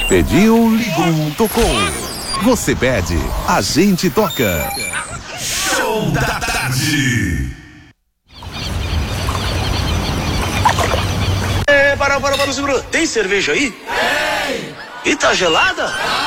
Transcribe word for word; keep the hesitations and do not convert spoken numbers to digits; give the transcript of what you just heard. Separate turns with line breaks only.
Pediu, ligou, tocou. Você pede, a gente toca.
Show da tarde.
É, para, para, para, segura. Tem cerveja aí? Tem. E tá gelada?